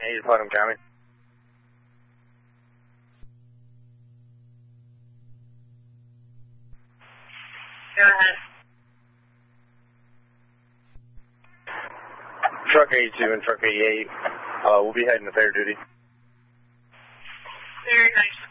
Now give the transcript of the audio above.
8 Putnam County. Go ahead. Truck 82 and Truck 88. We'll be heading to fair duty. Very nice.